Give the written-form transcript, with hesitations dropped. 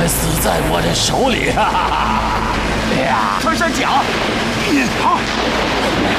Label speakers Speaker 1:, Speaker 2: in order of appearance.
Speaker 1: 们死在我的手里！哈哈哈！哎呀，
Speaker 2: 穿山甲，好。